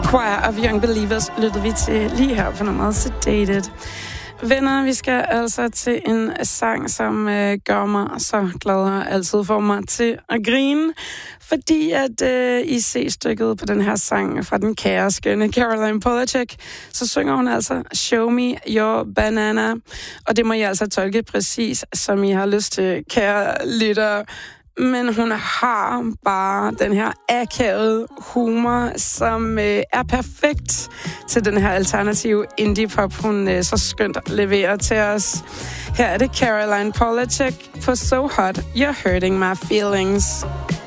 Choir of Young Believers lyttede vi til lige her på nummeret Sedated. Venner, vi skal altså til en sang, som gør mig så glad og altid får mig til at grine, fordi at i C-stykket på den her sang fra den kære skønne Caroline Polachek, så synger hun altså Show me your banana, og det må I altså tolke præcis, som I har lyst til, kære lyttere. Men hun har bare den her akavede humor, som er perfekt til den her alternative indie-pop, hun så skønt leverer til os. Her er det Caroline Polachek på So Hot, You're Hurting My Feelings.